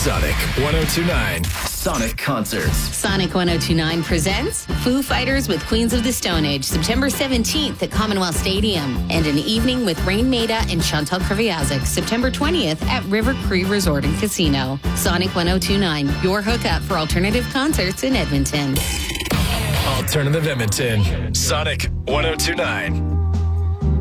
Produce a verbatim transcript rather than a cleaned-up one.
Sonic one oh two point nine. Sonic Concerts. Sonic one oh two point nine presents Foo Fighters with Queens of the Stone Age, September seventeenth at Commonwealth Stadium, and an evening with Rain Maida and Chantal Kreviazuk, September twentieth at River Cree Resort and Casino. Sonic one oh two point nine, your hookup for alternative concerts in Edmonton. Alternative Edmonton. Sonic one oh two point nine.